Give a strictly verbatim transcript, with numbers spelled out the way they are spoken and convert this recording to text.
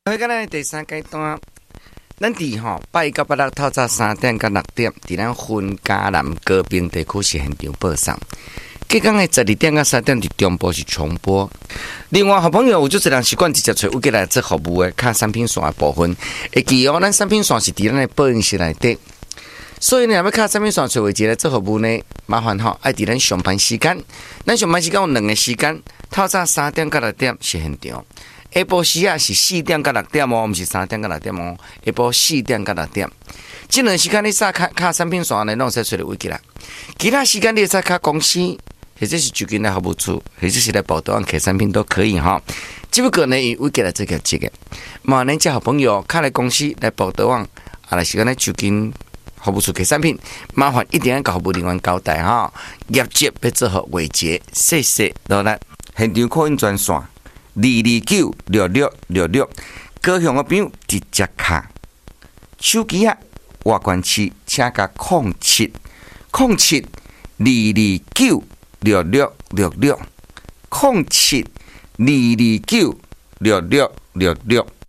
喺今日第三阶段，咱伫吼八一到八六透早三点到六点，伫咱云嘉南高屏地区是现场播送。隔天的十二点到三点伫中部是重播。另外，好朋友有就是人习惯直接找有过来做服务的，看产品线的部分。会记哦，咱产品线是伫咱的播音室内底。所以呢，要看产品线找位置来做服务呢，麻烦吼爱伫咱上班时间。咱上班时间有两个时间，透早三点到六点是现场。下晡时啊是四点到六点哦，毋是三点到六点哦。下晡四点到六点，这两时间你煞卡卡产品线呢，拢使找到位置啦。其他时间你使卡公司，或者是就近来服务处，或者是来报道案客产品都可以哈。只不过呢，以位置来做个这个，嘛，恁这好朋友卡来公司来报道案，啊，来时间来就近服务处客产品，麻烦一定要甲服务人员交代哈。业绩要做好维持，谢谢老咱现场扣印专线。二二九六六六六，高雄的朋友直接卡手机啊，外关器请加空七空七二二九六六六六空七二二九六六六六。